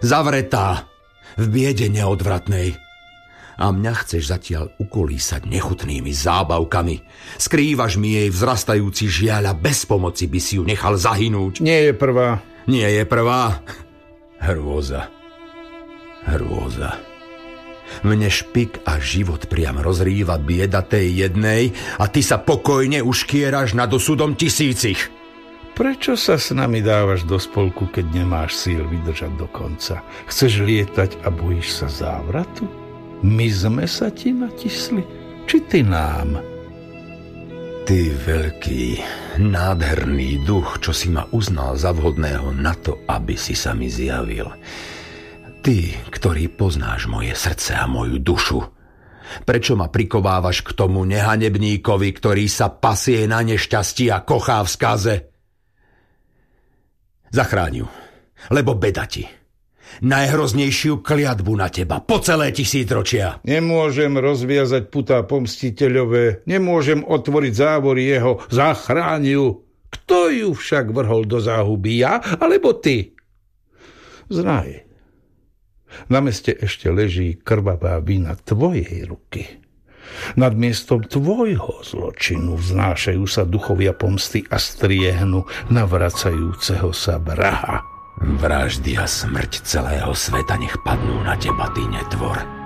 Zavretá, v biede neodvratnej. A mňa chceš zatiaľ ukolísať nechutnými zábavkami. Skrývaš mi jej vzrastajúci žiaľ a bez pomoci by si ju nechal zahynúť. Nie je prvá. Nie je prvá. Hrôza. Hrôza. Mne špik a život priam rozrýva bieda tej jednej a ty sa pokojne uškieraš nad osudom tisícich. Prečo sa s nami dávaš do spolku, keď nemáš síl vydržať do konca? Chceš lietať a bojíš sa závratu? My sme sa ti natisli? Či ty nám? Ty veľký, nádherný duch, čo si ma uznal za vhodného na to, aby si sa mi zjavil. Ty, ktorý poznáš moje srdce a moju dušu. Prečo ma prikovávaš k tomu nehanebníkovi, ktorý sa pasie na nešťastí a kochá v skaze? Zachráň ju, lebo beda ti. Najhroznejšiu kliatbu na teba po celé tisícročia. Nemôžem rozviazať putá pomstiteľové, nemôžem otvoriť závory jeho, zachráň ju. Kto ju však vrhol do záhuby, ja alebo ty? Znaj, na meste ešte leží krvavá vina tvojej ruky. Nad miestom tvojho zločinu vznášajú sa duchovia pomsty a striehnu navracajúceho sa vraha. Vraždy a smrť celého sveta nech padnú na teba, ty netvor.